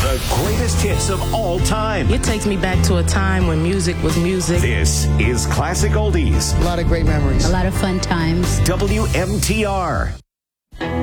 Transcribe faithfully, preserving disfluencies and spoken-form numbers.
The greatest hits of all time. It takes me back to a time when music was music. This is Classic Oldies. A lot of great memories. A lot of fun times. W M T R.